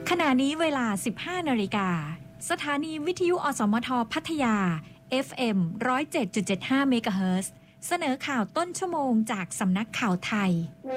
ขณะนี้เวลา 15 นาฬิกาสถานีวิทยุอสมทพัทยา FM 107.75 เมกะเฮิรตซ์เสนอข่าวต้นชั่วโมงจากสำนักข่าวไทย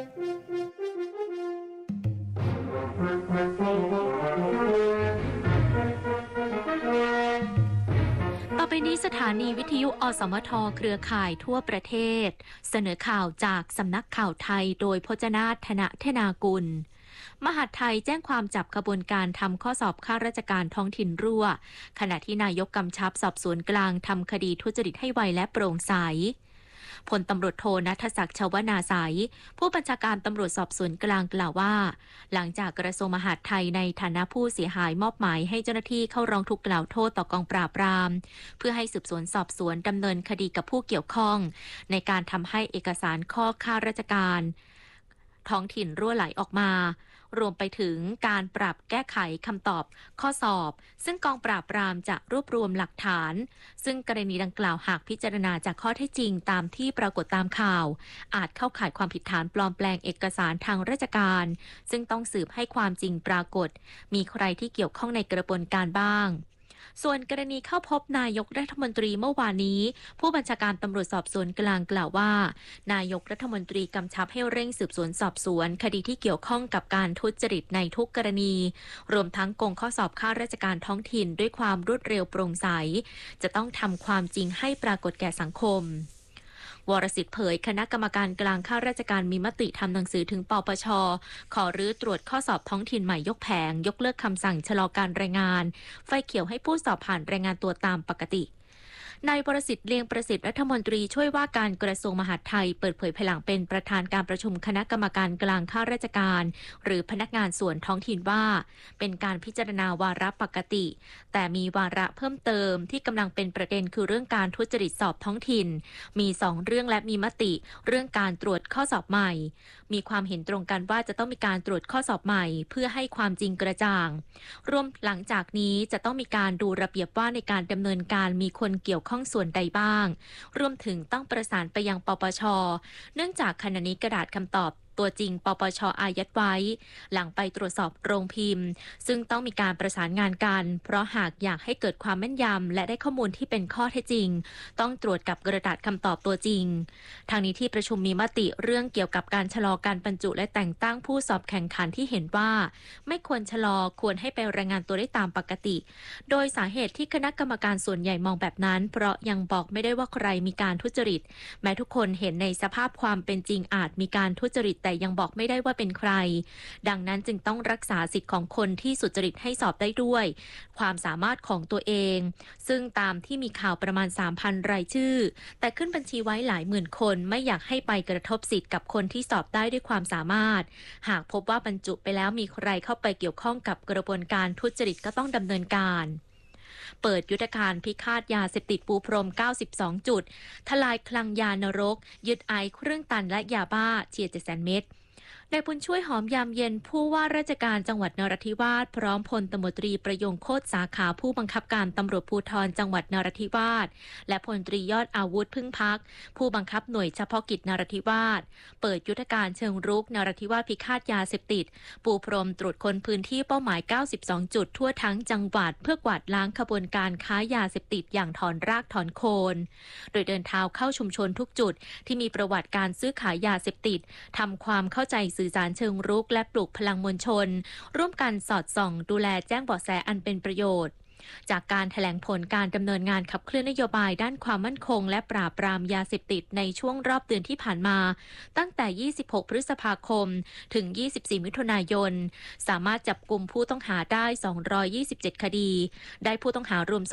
ต่อไปนี้สถานีวิทยุอสมทเครือข่ายทั่วประเทศเสนอข่าวจากสำนักข่าวไทยโดยพจนาถ ธนเทนากุลมหาดไทยแจ้งความจับขบวนการทำข้อสอบข้าราชการท้องถิ่นรั่วขณะที่นายกกำชับสอบสวนกลางทำคดีทุจริตให้ไวและโปร่งใสพลตำรวจโทณัฐศักดิ์ ชวนาไสยผู้บัญชาการตำรวจสอบสวนกลางกล่าวว่าหลังจากกระทรวงมหาดไทยในฐานะผู้เสียหายมอบหมายให้เจ้าหน้าที่เข้าร้องทุกข์กล่าวโทษต่อกองปราบปรามเพื่อให้สืบสวนสอบสวนดำเนินคดีกับผู้เกี่ยวข้องในการทำให้เอกสารข้อข้าราชการท้องถิ่นรั่วไหลออกมารวมไปถึงการปรับแก้ไขคำตอบข้อสอบซึ่งกองปราบปรามจะรวบรวมหลักฐานซึ่งกรณีดังกล่าวหากพิจารณาจากข้อเท็จจริงตามที่ปรากฏตามข่าวอาจเข้าข่ายความผิดฐานปลอมแปลงเอกสารทางราชการซึ่งต้องสืบให้ความจริงปรากฏมีใครที่เกี่ยวข้องในกระบวนการบ้างส่วนกรณีเข้าพบนายกรัฐมนตรีเมื่อวานนี้ผู้บัญชาการตำรวจสอบสวนกลางกล่าวว่านายกรัฐมนตรีกำชับให้เร่งสืบสวนสอบสวนคดีที่เกี่ยวข้องกับการทุจริตในทุกกรณีรวมทั้งโกงข้อสอบข้าราชการท้องถิ่นด้วยความรวดเร็วโปร่งใสจะต้องทำความจริงให้ปรากฏแก่สังคมวรสิทธิ์เผยคณะกรรมการกลางข้าราชการมีมติทำหนังสือถึงปปช.ขอรื้อตรวจข้อสอบท้องถิ่นใหม่ยกแผงยกเลิกคำสั่งชะลอการรายงานไฟเขียวให้ผู้สอบผ่านรายงานตัวตามปกตินายวรสิทธิ์ เลียงประสิทธิ์รัฐมนตรีช่วยว่าการกระทรวงมหาดไทยเปิดเผยภายหลังเป็นประธานการประชุมคณะกรรมการกลางข้าราชการหรือพนักงานส่วนท้องถิ่นว่าเป็นการพิจารณาวาระปกติแต่มีวาระเพิ่มเติมที่กำลังเป็นประเด็นคือเรื่องการทุจริตสอบท้องถิ่นมี2เรื่องและมีมติเรื่องการตรวจข้อสอบใหม่มีความเห็นตรงกันว่าจะต้องมีการตรวจข้อสอบใหม่เพื่อให้ความจริงกระจ่างรวมหลังจากนี้จะต้องมีการดูระเบียบว่าในการดำเนินการมีคนเกี่ยวข้องส่วนใดบ้างรวมถึงต้องประสานไปยังปปช.เนื่องจากขณะนี้กระดาษคำตอบตัวจริงปปช.อายัดไว้หลังไปตรวจสอบโรงพิมพ์ซึ่งต้องมีการประสานงานกันเพราะหากอยากให้เกิดความแม่นยำและได้ข้อมูลที่เป็นข้อเท็จจริงต้องตรวจกับกระดาษคำตอบตัวจริงทางนี้ที่ประชุมมีมติเรื่องเกี่ยวกับการชะลอการบรรจุและแต่งตั้งผู้สอบแข่งขันที่เห็นว่าไม่ควรชะลอควรให้ไปรายงานตัวได้ตามปกติโดยสาเหตุที่คณะกรรมการส่วนใหญ่มองแบบนั้นเพราะยังบอกไม่ได้ว่าใครมีการทุจริตแม้ทุกคนเห็นในสภาพความเป็นจริงอาจมีการทุจริตแต่ยังบอกไม่ได้ว่าเป็นใครดังนั้นจึงต้องรักษาสิทธิ์ของคนที่สุจริตให้สอบได้ด้วยความสามารถของตัวเองซึ่งตามที่มีข่าวประมาณ 3,000 รายชื่อแต่ขึ้นบัญชีไว้หลายหมื่นคนไม่อยากให้ไปกระทบสิทธิ์กับคนที่สอบได้ด้วยความสามารถหากพบว่าบรรจุไปแล้วมีใครเข้าไปเกี่ยวข้องกับกระบวนการทุจริตก็ต้องดำเนินการเปิดยุทธการพิฆาตยาเสพติดปูพรม92จุดทลายคลังยานรกยึดไอซ์เครื่องตันและยาบ้าเฉียด700,000 เม็ดนายบุญช่วยหอมยามเย็นผู้ว่าราชการจังหวัดนราธิวาสพร้อมพลตำรวจตรีประยงโคตรสาขาผู้บังคับการตำรวจภูธรจังหวัดนราธิวาสและพลตรียอดอาวุธพึ่งพักผู้บังคับหน่วยเฉพาะกิจนราธิวาสเปิดยุทธการเชิงรุกนราธิวาสพิฆาตยาเสพติดปูพรมตรวจค้นพื้นที่เป้าหมาย92จุดทั่วทั้งจังหวัดเพื่อกวาดล้างขบวนการค้ายาเสพติดอย่างถอนรากถอนโคนโดยเดินเท้าเข้าชุมชนทุกจุดที่มีประวัติการซื้อขายยาเสพติดทำความเข้าใจสื่อสารเชิงรุกและปลุกพลังมวลชนร่วมกันสอดส่องดูแลแจ้งเบาะแสอันเป็นประโยชน์จากการแถลงผลการดำเนินงานขับเคลื่อนนโยบายด้านความมั่นคงและปราบปรามยาเสพติดในช่วงรอบเดือนที่ผ่านมาตั้งแต่26พฤษภาคมถึง24มิถุนายนสามารถจับกุมผู้ต้องหาได้227คดีได้ผู้ต้องหารวม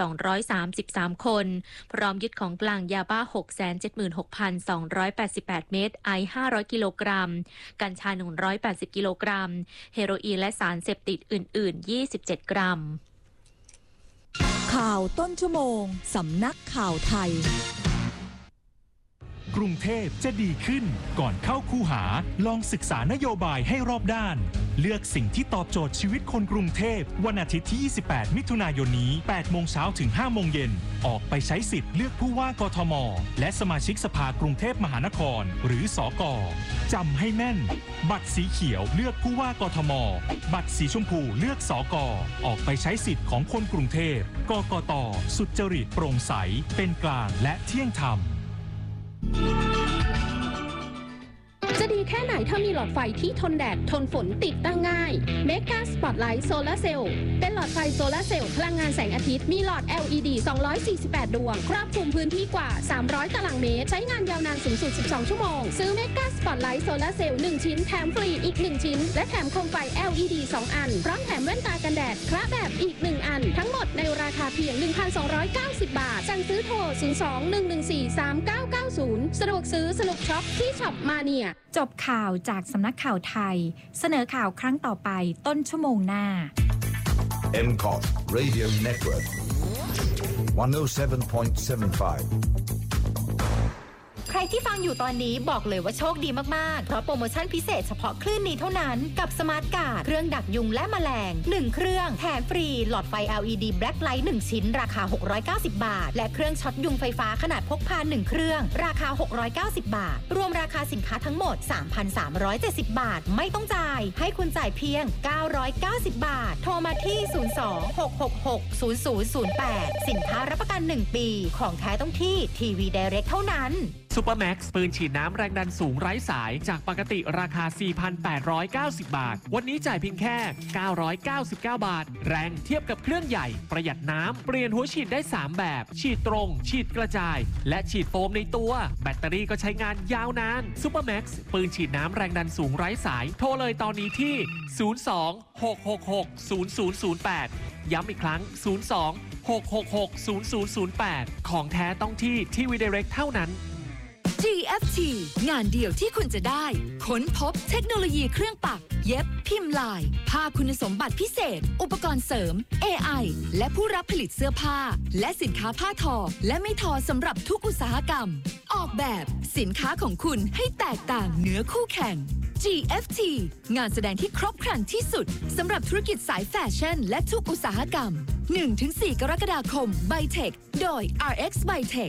233คนพร้อมยึดของกลางยาบ้า 676,288 เม็ดไอซ์500กิโลกรัมกัญชา180กิโลกรัมเฮโรอีนและสารเสพติดอื่นๆ27กรัมข่าวต้นชั่วโมงสำนักข่าวไทยกรุงเทพจะดีขึ้นก่อนเข้าคูหาลองศึกษานโยบายให้รอบด้านเลือกสิ่งที่ตอบโจทย์ชีวิตคนกรุงเทพวันอาทิตย์ที่ 28 มิถุนายนนี้ 8 โมงเช้าถึง 5 โมงเย็นออกไปใช้สิทธิ์เลือกผู้ว่ากทมและสมาชิกสภากรุงเทพมหานครหรือสก.จำให้แม่นบัตรสีเขียวเลือกผู้ว่ากทมบัตรสีชมพูเลือกสก.ออกไปใช้สิทธิ์ของคนกรุงเทพกกต.สุจริตโปร่งใสเป็นกลางและเที่ยงธรรมจะดีแค่ไหนถ้ามีหลอดไฟที่ทนแดดทนฝนติดตั้งง่าย Mega Spotlight Solar Cell เป็นหลอดไฟโซลาร์เซลล์พลังงานแสงอาทิตย์มีหลอด LED 248 ดวงครอบคลุมพื้นที่กว่า300ตารางเมตรใช้งานยาวนานสูงสุด12ชั่วโมงซื้อ Mega Spotlight Solar Cell 1 ชิ้นแถมฟรีอีก1ชิ้นและแถมโคมไฟ LED 2 อันพร้อมแถมแว่นตากันแดดคละแบบอีก1อันทั้งหมดในราคาเพียง 1,290 บาทสั่งซื้อโทร 02-114-3990 สะดวกซื้อสนุกช็อปที่ช็อปมาเนียจบข่าวจากสำนักข่าวไทยเสนอข่าวครั้งต่อไปต้นชั่วโมงหน้า MCOT Radio Network 107.75 ใครที่ฟังอยู่ตอนนี้บอกเลยว่าโชคดีมากๆเพราะโปรโมชั่นพิเศษเฉพาะคลื่นนี้เท่านั้นกับสมาร์ทการ์ดเครื่องดักยุงและแมลง1เครื่องแถมฟรีหลอดไฟ LED Black Light 1ชิ้นราคา690บาทและเครื่องช็อตยุงไฟฟ้าขนาดพกพา1เครื่องราคา690บาทรวมราคาสินค้าทั้งหมด 3,370 บาทไม่ต้องจ่ายให้คุณจ่ายเพียง990บาทโทรมาที่02-666-0008สินค้ารับประกัน1ปีของแท้ต้องที่ทีวีไดเรกเท่านั้นซูเปอร์แม็กซ์ปืนฉีดน้ำแรงดันสูงไร้สายจากปกติราคา 4,890 บาทวันนี้จ่ายเพียงแค่999 บาทแรงเทียบกับเครื่องใหญ่ประหยัดน้ำเปลี่ยนหัวฉีดได้3แบบฉีดตรงฉีดกระจายและฉีดโฟมในตัวแบตเตอรี่ก็ใช้งานยาวนานซูเปอร์แม็กซ์ปืนฉีดน้ำแรงดันสูงไร้สายโทรเลยตอนนี้ที่02-666-0008ย้ำอีกครั้ง02-666-0008ของแท้ต้องที่ทีวีไดเรกเท่านั้น GFT งานเดียวที่คุณจะได้ค้นพบเทคโนโลยีเครื่องปักเย็บพิมพ์ลายผ้าคุณสมบัติพิเศษอุปกรณ์เสริม AI และผู้รับผลิตเสื้อผ้าและสินค้าผ้าทอและไม่ทอสำหรับทุกอุตสาหกรรมออกแบบสินค้าของคุณให้แตกต่างเหนือคู่แข่ง GFT งานแสดงที่ครบครันที่สุดสำหรับธุรกิจสายแฟชั่นและทุกอุตสาหกรรม 1-4 กรกฎาคม Bytech โดย RX Bytech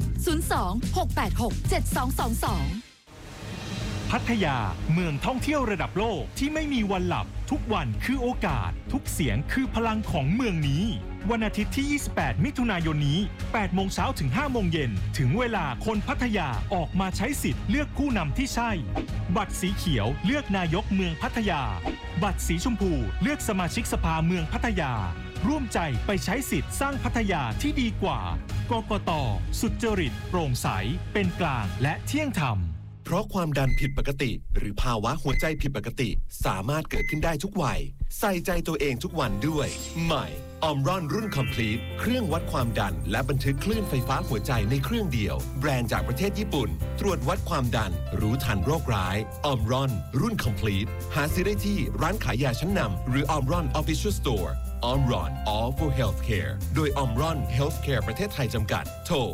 02-686-7222 พัทยาเมืองท่องเที่ยวระดับโลกที่ไม่มีวันหลับทุกวันคือโอกาสทุกเสียงคือพลังของเมืองนี้วันอาทิตย์ที่ 28 มิถุนายนนี้ 8 โมงเช้าถึง 5 โมงเย็นถึงเวลาคนพัทยาออกมาใช้สิทธิ์เลือกผู้นำที่ใช่บัตรสีเขียวเลือกนายกเมืองพัทยาบัตรสีชมพูเลือกสมาชิกสภาเมืองพัทยาร่วมใจไปใช้สิทธิ์สร้างพัทยาที่ดีกว่ากกต.สุจริตโปร่งใสเป็นกลางและเที่ยงธรรมเพราะความดันผิดปกติหรือภาวะหัวใจผิดปกติสามารถเกิดขึ้นได้ทุกวัยใส่ใจตัวเองทุกวันด้วยใหม่ออมรอนรุ่น Complete เครื่องวัดความดันและบันทึกคลื่นไฟฟ้าหัวใจในเครื่องเดียวแบรนด์จากประเทศญี่ปุ่นตรวจวัดความดันรู้ทันโรคร้ายออมรอนรุ่น Complete หาซื้อได้ที่ร้านขายยาชั้นนำหรือออมรอน Official Storeออมรอน All for Healthcare โดยออมรอน Healthcare ประเทศไทยจำกัดโทร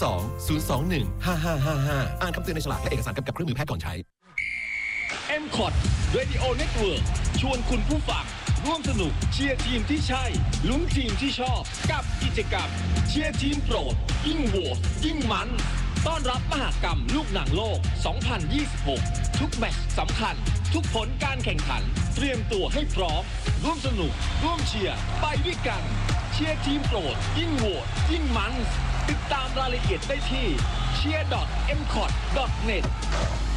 02-021-5555 อ่านคำเตือนในฉลากและเอกสารกำกับเครื่องมือแพทย์ก่อนใช้ MCOT Radio Network ชวนคุณผู้ฟังร่วมสนุกเชียร์ทีมที่ใช่ลุ้นทีมที่ชอบกับกิจกรรมเชียร์ทีมโปรดยิ่งโหวตยิ่งมันต้อนรับมหกรรมลูกหนังโลก 2026 ทุกแมตช์สำคัญทุกผลการแข่งขันเตรียมตัวให้พร้อมร่วมสนุกร่วมเชียร์ไปด้วยกันเชียร์ทีมโปรดยิ่งโหวตยิ่งมันติดตามรายละเอียดได้ที่cheer.mcot.net